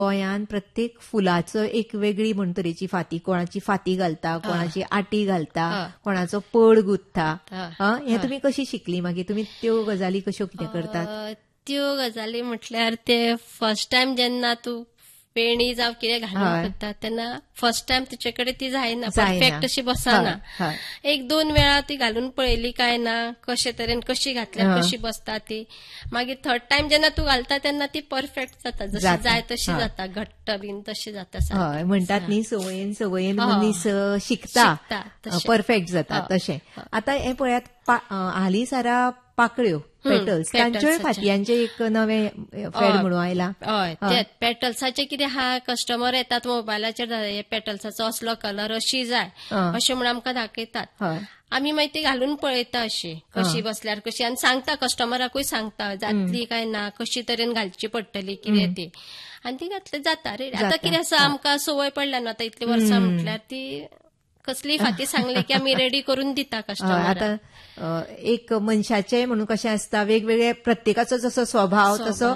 गोंयान प्रत्येक फुलाचं एक वेगळी म्हण तरेची फाती, कोणाची फाती घालता, कोणाची आटी घालता, कोणाचो पड गुंथता. हे तुम्ही कशी शिकली मागीर? तुम्ही त्यो गजाली कश्यो कितें करतात? त्यो गजाली म्हटल्यार ते फर्स्ट टाइम जेन्ना तूं पेणी जावं कितें घालून करता तेन्ना फर्स्ट टाइम तुजे कडेन ती जायना, परफेक्ट अशी बसना. एक दोन वेळा ती घालून पळयली काय ना, कशे तरेन कशी घातल्यार कशी बसता ती. मागीर थर्ड टाइम जेन्ना तू घालता तेन्ना ती परफेक्ट जाता, जशी जाय तशी जाता, घट्ट बीन तशी जाता. म्हणटात न्ही सवयेन सवयेन मनीस शिकता, परफेक्ट जाता तशें. आता हे पळयात हालीं सारा पाकळ्यो पेटल्स, तांच्योय फातयांचे एक नवे फेड म्हणून आयला. हय, पेटल्साचे कितें हा, कस्टमर येतात मोबायलाचेर पेटल्साचो असलो कलर अशी जाय अशें म्हणून आमकां दाखयतात. आमी मागीर ती घालून पळयता अशी कशी बसल्यार कशी, आनी सांगता कस्टमराकूय सांगता जातली काय ना, कशी तरेन घालची पडटली कितें ती, आनी ती घातली जाता रे. आतां कितें आसा, आमकां संवय पडल्या न्हू आतां इतली वर्सां म्हटल्यार, ती कसली फाती सांगली की आमी रेडी करून दिता कस्टमराक. आता एक मनशाचे म्हणून कशें आसता, वेगवेगळे प्रत्येकाचो जसो स्वभाव तसो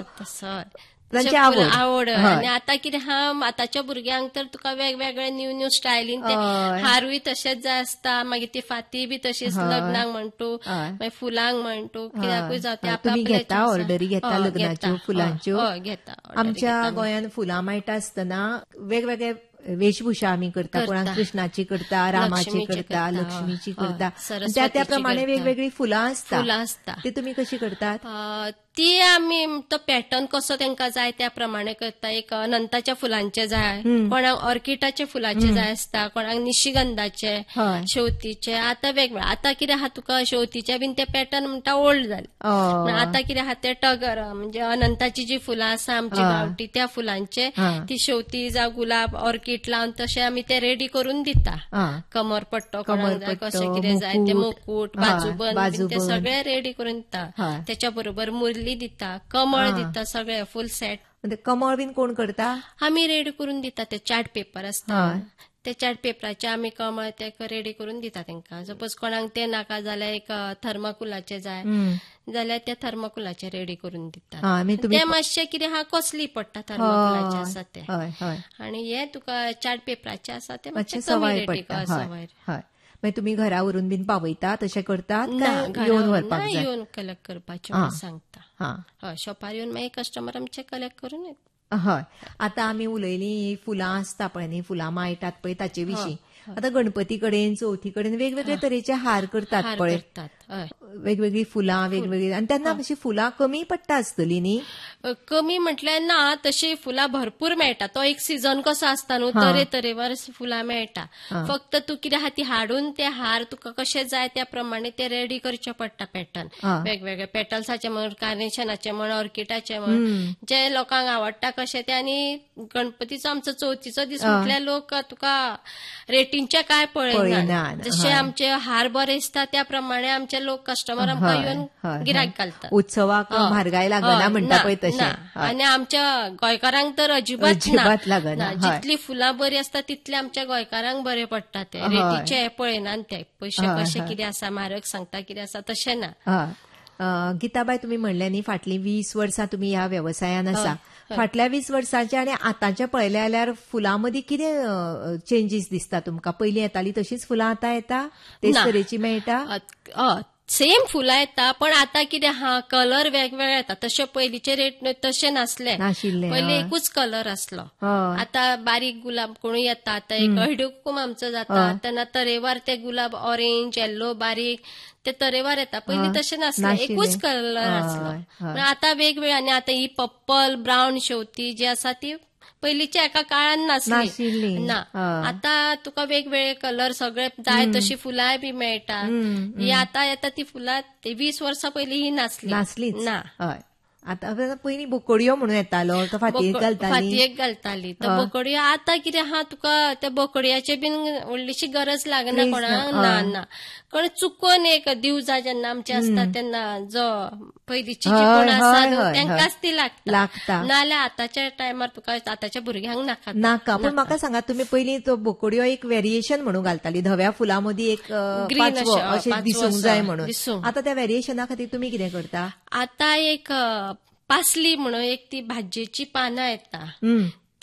तांची आवड. आनी आतां कितें हा, आतांच्या भुरग्यांक तर तुका वेगवेगळे न्यू स्टायलीन ते हारूय तशेंच जाय आसता, मागीर ती फाती बी तशीच लग्नाक म्हणटू, मागीर फुलांक म्हणटू, कित्याकूय जाता. तुम्ही घेता ऑर्डरी, घेता लग्नाच्यो फुलांच्यो? घेता. आमच्या गोंयान फुलां माळटा आसतना वेगवेगळे वेशभूषा आमी करता, कोणाक कृष्णाची करता, रामाची करता, लक्ष्मीची करता, त्या प्रमाणे वेगवेगळी फुलां आसता. ती तुम्ही कशी करतात? ती आमी तो पॅटर्न कसो तांकां जाय त्या प्रमाणे करता. एक अनंताच्या फुलांचे जाय, कोणाक ऑर्किडाचे फुलांचे जाय आसता, कोणाक निशिगंधाचे, शेवतीचे. आतां वेगवेगळे, आतां कितें आहा तुका शेवतीचे बीन ते पॅटर्न म्हणटा ओल्ड जाले. आतां कितें आहा ते टगर, म्हणजे अनंताची जी फुलां आसा आमची गांवठी त्या फुलांचे ती शेवती जावं गुलाब ऑर्किड लावन तशें आमी ते रेडी करून दिता. कमर पट्टो कोणाक जाय, कशें कितें जाय ते, मुकुट, बाजूबंद ते सगळे रेडी करून दिता. त्याच्या बरोबर मुरली दिता, कमळ दिता, सगळे फुल सेट. कमळ बीन कोण करता? आमी रेडी करून दिता. ते चार्ट पेपर आसता, ते चार्ट पेपराचे आमी कमळ ते रेडी करून दिता तांकां. सपोज कोणाक ते नाका जाल्यार एक थर्माकोलाचे जाय जाल्यार ते थर्माकोलाचे रेडी करून दिता. ते मातशें कितें हा, कॉस्टली पडटा थर्माकोलाचे आसा ते, आनी हे तुका चार्ट पेपराचे आसा ते मातशें सवाय पडटा. मागीर तुम्ही घरा व्हरून बीन पावयता, तशें करतात काय येवन व्हरपाक जाय? येवन कलेक्ट करपाचें सांगता. शॉपार येवन मागीर कस्टमर आमचे कलेक्ट करून येता. हय. आतां आमी उलयली फुलां आसता पळय न्ही, फुलां माळटात पळय ताचे विशीं. आतां गणपती कडेन, चवथी कडेन वेगवेगळे तरेचे हार करतात पळय, वेगवेगळी फुलां वेगवेगळी. आनी तेन्ना अशी फुलां कमी पडटा आसतली न्ही? कमी म्हटल्यार ना, तशी फुलां भरपूर मेळटा. तो एक सीझन कसो आसता न्हू, तरेतरेवर फुलां मेळटा. फक्त तू कितें आहा ती हाडून ते हार तुका कशे जाय त्या प्रमाणे ते रेडी करचे पडटा पॅटर्न. वेगवेगळे पेटल्साचे म्हण, कार्नेशनाचे म्हण, ऑर्किडाचे म्हण, जे लोकांक आवडटा कशे ते. आनी गणपतीचो आमचो चवथीचो दीस म्हटल्यार लोक तुका रेटींचे काय पळयना, जशे आमचे हार बरे दिसता त्या प्रमाणे आमचे लोक कस्टमर आमकां येवन गिरायक घालतात. उत्सवाक म्हारगाय लागना म्हणटा पळय तशें. आनी आमच्या गोंयकारांक तर अजिबात लागना. जितली फुलां बरी आसता तितले आमच्या गोंयकारांक बरे पडटा. ते रेटीचे हे पळयनात ते, पयशे कशे कितें आसा, म्हारग सांगता कितें आसा तशें ना. गीताबाई, तुम्ही म्हणले न्ही फाटली 20 वर्सां तुम्ही ह्या व्यवसायान आसा. फाटल्या 20 वर्सांचे आनी आतांचे पळयले जाल्यार फुलां मदीं कितें चेंजीस दिसता तुमकां? पयलीं येताली तशीच फुलां आतां येता, तेच तरेची मेळटा? सेम फुलां येता, पण आतां कितें हा, कलर वेगवेगळे येता. तशे पयलींचे रेट तशे नासले. पयलीं एकूच कलर आसलो. आतां बारीक गुलाब कोणूय येता, आतां एक हळदुकुम आमचो जाता तेन्ना तरेवार ते गुलाब ऑरेंज, येल्लो बारीक ते तरेवार येता. पयलीं तशें नासलें, एकूच कलर आसलो. आतां वेगवेगळे. आनी आतां ही पर्पल ब्रावन शेवती जी आसा ती पयलींच्या एका काळान नासली ना. आतां तुका वेगवेगळे कलर सगळे जाय तशी फुलांय बी मेळटा. ही आतां येता ती फुलां 20 वर्सां पयलीं ही नासली ना. आतां पयलीं बोकडयो म्हणून येतालो, तो फातयेक घालताली. तो बोकडयो आतां कितें आहा, तुका त्या बोकडयाची बीन व्हडलीशी गरज लागना कोणाक. ना, कोण चुकोन एक दिवजा जेन्ना आमचे आसता तेन्ना जो पयलींची जी कोण आसा तांकांच ती लागता. नाल्यार आतांच्या टायमार तुका आतांच्या भुरग्यांक नाका. पण म्हाका सांगा, तुम्ही पयलीं तो बोकडयो एक व्हेरिएशन म्हणून घालताली, धव्या फुलां मदीं एक पाचवो अशें दिसूंक जाय म्हणून. आतां त्या व्हेरिएशना खातीर तुमी कितें करता? आतां एक पासली म्हणून एक ती भाजयेची पानां येता,